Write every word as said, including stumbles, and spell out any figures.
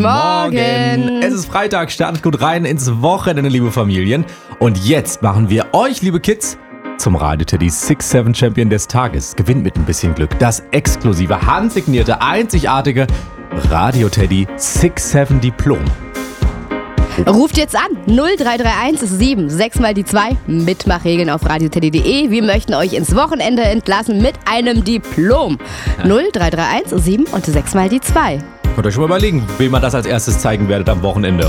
Morgen. Es ist Freitag, startet gut rein ins Wochenende, liebe Familien. Und jetzt machen wir euch, liebe Kids, zum Radio Teddy six seven Champion des Tages. Gewinnt mit ein bisschen Glück das exklusive, handsignierte, einzigartige Radio Teddy six seven Diplom. Ruft jetzt an null drei drei eins sieben sechs mal die zwei. Mitmachregeln auf radioteddy punkt de. Wir möchten euch ins Wochenende entlassen mit einem Diplom. Ja. null drei drei eins sieben und sechs mal die zwei. Könnt ihr euch schon mal überlegen, wem ihr das als erstes zeigen werdet am Wochenende.